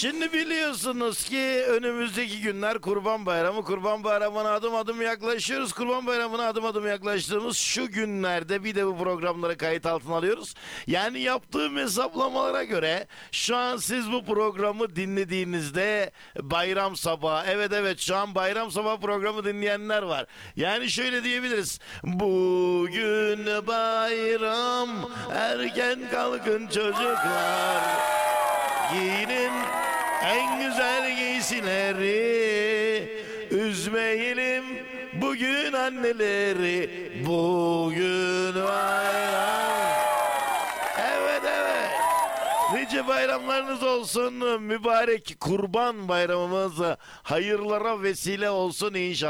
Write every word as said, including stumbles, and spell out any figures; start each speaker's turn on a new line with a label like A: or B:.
A: Şimdi biliyorsunuz ki önümüzdeki günler Kurban Bayramı. Kurban Bayramı'na adım adım yaklaşıyoruz. Kurban Bayramı'na adım adım yaklaştığımız şu günlerde bir de bu programları kayıt altına alıyoruz. Yani yaptığım hesaplamalara göre şu an siz bu programı dinlediğinizde bayram sabahı. Evet evet şu an bayram sabahı programı dinleyenler var. Yani şöyle diyebiliriz. Bugün bayram, erken kalkın çocuklar. Giyinin en güzel giysileri, üzmeyelim bugün anneleri. Bugün bayram. Evet evet. Nice bayramlarınız olsun. Mübarek Kurban Bayramımız hayırlara vesile olsun inşallah.